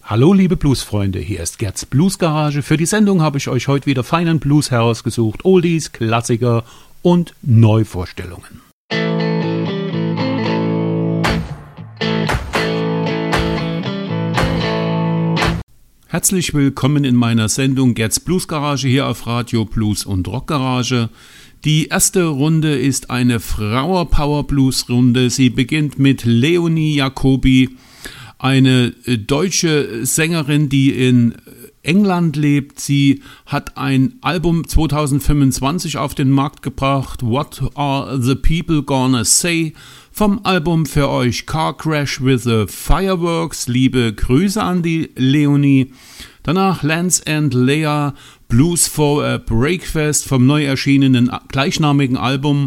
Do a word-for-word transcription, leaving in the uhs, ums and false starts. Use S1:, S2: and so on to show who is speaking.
S1: Hallo liebe Bluesfreunde, hier ist Gerds Bluesgarage. Für die Sendung habe ich euch heute wieder feinen Blues herausgesucht, Oldies, Klassiker und Neuvorstellungen. Herzlich willkommen in meiner Sendung Gerds Bluesgarage hier auf Radio Blues und Rockgarage. Die erste Runde ist eine Flower Power Blues Runde. Sie beginnt mit Leonie Jacobi, eine deutsche Sängerin, die in England lebt. Sie hat ein Album zwanzig fünfundzwanzig auf den Markt gebracht, What Are the People Gonna Say? Vom Album für euch Car Crash with the Fireworks. Liebe Grüße an die Leonie. Danach Lance and Leah, Blues for a Breakfast vom neu erschienenen gleichnamigen Album.